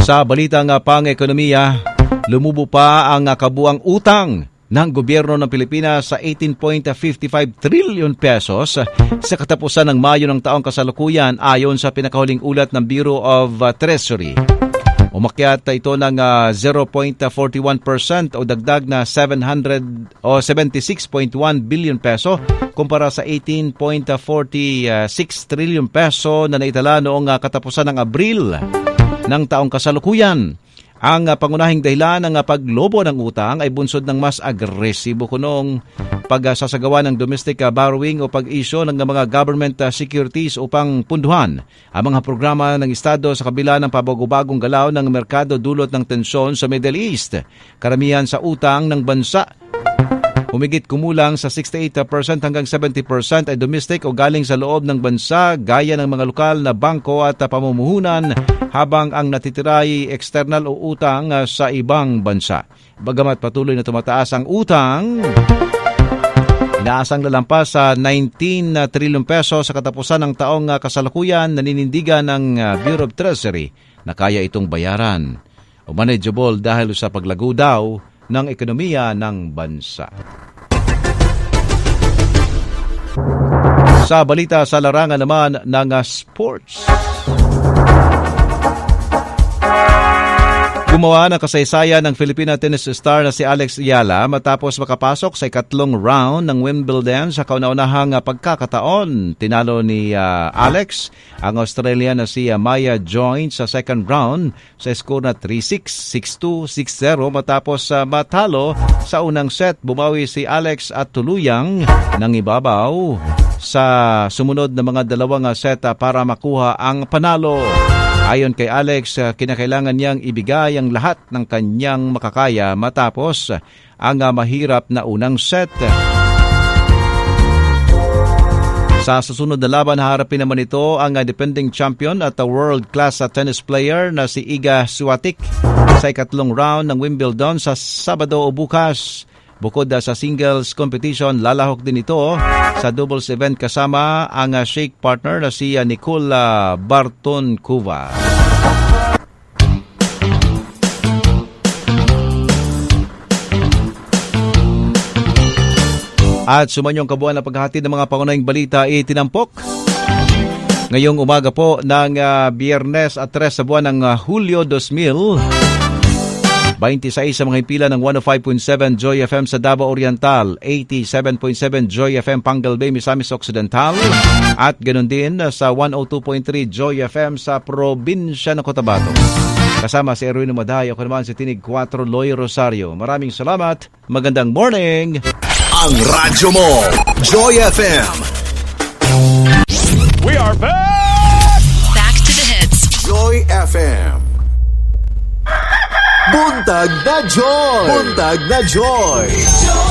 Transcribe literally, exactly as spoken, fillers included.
Sa balitang pang-ekonomiya, lumubo pa ang kabuang utang ng gobyerno ng Pilipinas sa eighteen point five five trillion pesos sa katapusan ng Mayo ng taong kasalukuyan ayon sa pinakahuling ulat ng Bureau of Treasury. Umakyat ito ng uh, zero point four one percent o dagdag na seven hundred o seventy-six point one billion peso kumpara sa eighteen point four six trillion peso na naitala noong uh, katapusan ng Abril ng taong kasalukuyan. Ang uh, pangunahing dahilan ng uh, paglobo ng utang ay bunsod ng mas agresibo kunong pagsasagawa ng domestic uh, borrowing o pag-issue ng uh, mga government uh, securities upang punduhan ang mga programa ng Estado sa kabila ng pabago-bagong galaw ng merkado dulot ng tensyon sa Middle East. Karamihan sa utang ng bansa, humigit kumulang sa sixty-eight percent hanggang seventy percent ay domestic o galing sa loob ng bansa gaya ng mga lokal na bangko at pamumuhunan, habang ang natitira ay external o utang sa ibang bansa. Bagamat patuloy na tumataas ang utang, inaasang lalampas sa nineteen trillion pesos sa katapusan ng taong kasalukuyan, naninindigan ng Bureau of Treasury na kaya itong bayaran o manageable dahil sa paglago daw ng ekonomiya ng bansa. Sa balita sa larangan naman ng sports, gumawa ng kasaysayan ng Filipina tennis star na si Alex Yala matapos makapasok sa ikatlong round ng Wimbledon sa kauna-unahang pagkakataon. Tinalo ni uh, Alex ang Australian na si uh, Maya Joint sa second round sa score na three six, six two, six zero matapos uh, matalo sa unang set. Bumawi si Alex at tuluyang nangibabaw sa sumunod na mga dalawang set uh, para makuha ang panalo. Ayon kay Alex, kinakailangan niyang ibigay ang lahat ng kanyang makakaya matapos ang mahirap na unang set. Sa susunod na laban, haharapin naman ito ang defending champion at world-class tennis player na si Iga Swiatek sa ikatlong round ng Wimbledon sa Sabado o bukas. Bukod sa singles competition, lalahok din ito sa doubles event kasama ang shake partner na si Nikola Bartonkova. At sumanyong kabuuan na paghahatid ng mga pangunahing balita itinampok ngayong umaga po ng uh, Biyernes at tres sa buwan ng uh, Hulyo two thousand twenty-six sa mga himpilan ng one oh five point seven Joy F M sa Davao Oriental, eighty-seven point seven Joy F M Pangal Bay, Misamis Occidental, at ganoon din sa one oh two point three Joy F M sa probinsya ng Cotabato. Kasama si Erwin Umaday, ako naman si Tinig four Loy Rosario. Maraming salamat, magandang morning! Ang radyo mo, Joy F M. We are back! Back to the hits. Joy F M. Buntag na Joy! Buntag na Joy!